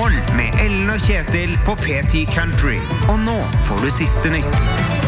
Morgen med Ellen og Kjetil på P10 Country. Og nå får du siste nytt.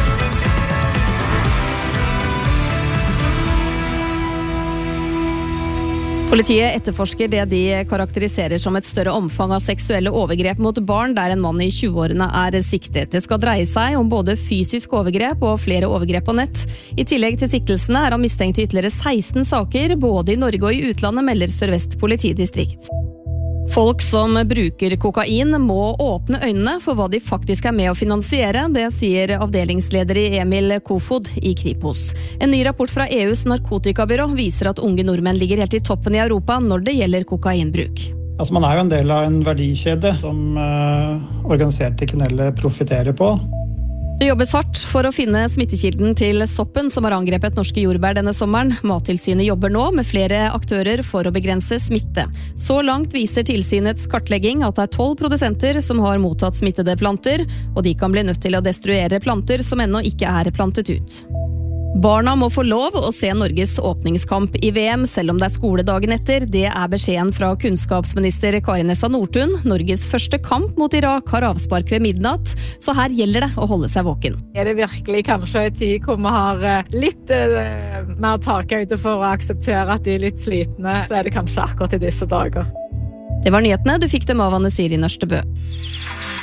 Politiet etterforsker det de karakteriserer som et større omfang av seksuelle overgrep mot barn, der en mann i 20-årene siktet. Det skal dreie seg om både fysisk overgrep og flere overgrep på nett. I tillegg til siktelsene han mistenkt i ytterligere 16 saker, både i Norge og i utlandet, melder Sør-Vest politidistrikt. Folk som bruker kokain må åpne øynene for hva de faktisk med å finansiere, det sier avdelingsleder i Emil Kofod i Kripos. En ny rapport fra EUs narkotikabyrå viser at unge nordmenn ligger helt i toppen i Europa når det gjelder kokainbruk. Altså man jo en del av en verdikjede som organiserte kriminelle profiterer på. Det jobbes hardt for å finne smittekilden til soppen som har angrepet norske jordbær denne sommeren. Mattilsynet jobber nå med flere aktører for å begrense smitte. Så langt viser tilsynets kartlegging at det 12 produsenter som har mottatt smittede planter, og de kan bli nødt til å destruere planter som ennå ikke plantet ut. Barna må få lov å se Norges åpningskamp i VM, selv om det skoledagen etter. Det beskjeden fra kunnskapsminister Kari Nessa Nordtun. Norges første kamp mot Irak har avspark ved midnatt, så her gjelder det å holde seg våken. Det virkelig kanskje en tid hvor vi har litt mer takhøyde for å akseptere at de litt slitne, så det kanskje akkurat i disse dager. Det var nyhetene, du fikk dem av Anne Siri Nørstebø.